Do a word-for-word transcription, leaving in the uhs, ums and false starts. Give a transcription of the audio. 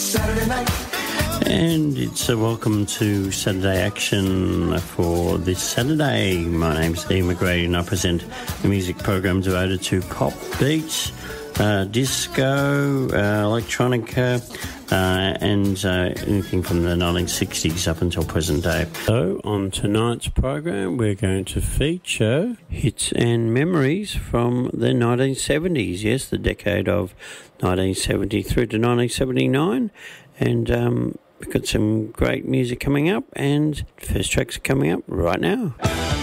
Saturday night. And it's a welcome to Saturday Action for this Saturday. My name's Ian McGrady and I present the music program devoted to pop, beats, uh, disco, uh, electronica, uh, and uh, anything from the nineteen sixties up until present day. So on tonight's program we're going to feature hits and memories from the nineteen seventies. Yes, the decade of nineteen seventy through to nineteen seventy-nine. And um, we've got some great music coming up, and first tracks are coming up right now.